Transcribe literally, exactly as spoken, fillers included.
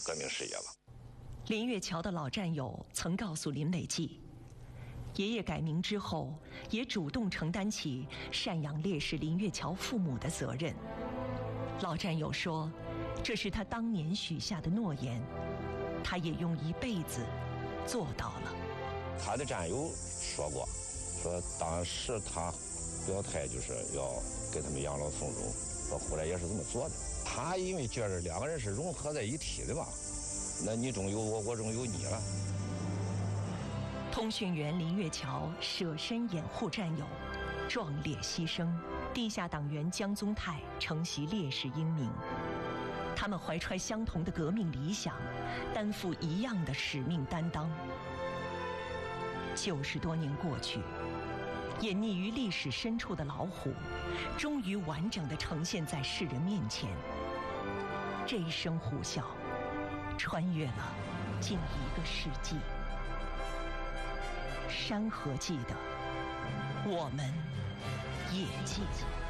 革命事业了。 林月桥的老战友曾告诉林伟季，爷爷改名之后，也主动承担起赡养烈士林月桥父母的责任。老战友说，这是他当年许下的诺言，他也用一辈子做到了。 他的战友说过，说当时他表态就是要给他们养老送终，说后来也是这么做的。他因为觉得两个人是融合在一体的吧，那你中有我，我中有你了。 通讯员林月桥舍身掩护战友，壮烈牺牲。地下党员江宗泰承袭烈士英名，他们怀揣相同的革命理想，担负一样的使命担当。九十多年过去，隐匿于历史深处的老虎，终于完整地呈现在世人面前。这一声虎啸，穿越了近一个世纪。山河记得，我们也记得。